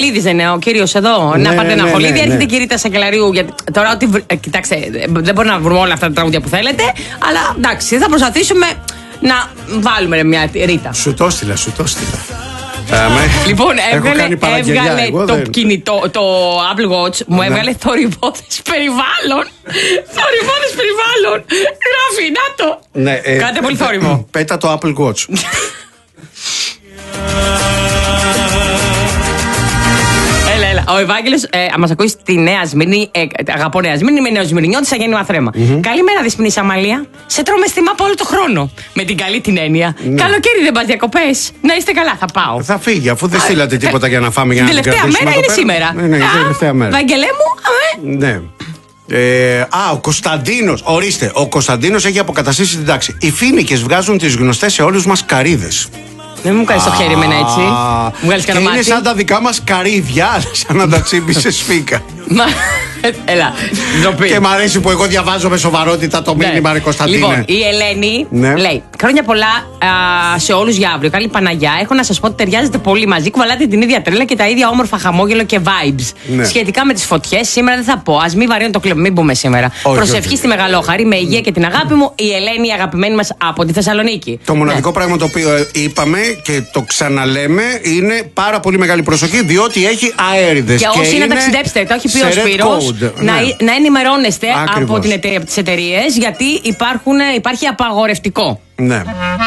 Χολίδης δεν είναι ο κύριος εδώ? Να πάρετε ένα Χολίδη, έρχεται και η Ρίτα Σακελαρίου. Τώρα, κοιτάξτε, δεν μπορούμε να βρούμε όλα αυτά τα τραγούδια που θέλετε, αλλά εντάξει, θα προσπαθήσουμε να βάλουμε μια Ρίτα. Σου το έστειλα. Λοιπόν, έβγαλε το κινητό, το Apple Watch, μου έβγαλε θορυβόδες περιβάλλον. Θορυβόδες περιβάλλον. Γράφει, να το. Κάντε πολύ θόρυβο. Πέτα το Apple Watch. Ο Ευάγγελος μας ακούει στη Νέα Σμύρνη. Αγαπώ Νέα Σμύρνη, είμαι νεοσμυρνιώτησα, γέννημα Θρέμα. Καλημέρα, Δεσποινής Αμαλία. Σε τρώμε στη μάπα όλο το χρόνο. Με την καλή την έννοια. Καλοκαίρι δεν πας διακοπές? Να είστε καλά, θα πάω. Θα φύγει, αφού δεν στείλατε τίποτα για να φάμε για να τελευταία μέρα είναι σήμερα. Ναι, τελευταία μέρα. Βαγγελέ μου, ναι. Ο Κωνσταντίνος. Ορίστε, ο Κωνσταντίνος έχει αποκαταστήσει την τάξη. Οι Φοίνικες βγάζουν τις γνωστές σε όλους μας καρύδες. Δεν μου κάνεις το χέρι εμένα έτσι. Μου βγάλεις και κανένα είναι μάτι. σαν τα δικά μας καρύδια, σαν να τα τσίπησε σφίκα. Έλα, ντροπή. Και μ' αρέσει που εγώ διαβάζω με σοβαρότητα το μήνυμα, ρε Κωνσταντίνε. Λοιπόν, η Ελένη λέει: χρόνια πολλά σε όλους για αύριο. Καλή Παναγιά. Έχω να σας πω ότι ταιριάζετε πολύ μαζί. Κουβαλάτε την ίδια τρέλα και τα ίδια όμορφα χαμόγελο και vibes. Σχετικά με τις φωτιές, σήμερα δεν θα πω. Ας μην βαρύνω το κλεμ, μην πούμε σήμερα. Προσευχή στη Μεγαλόχαρη, με υγεία και την αγάπη μου, η Ελένη, η αγαπημένη μας από τη Θεσσαλονίκη. Το μοναδικό πράγμα το οποίο είπαμε και το ξαναλέμε είναι πάρα πολύ μεγάλη προσοχή, διότι έχει αέριδες. Και όσοι να ταξιδέψετε, το έχει πει ο Σπύρος, να ενημερώνεστε από τις εταιρείες, γιατί υπάρχει απαγορευτικό. Ναι.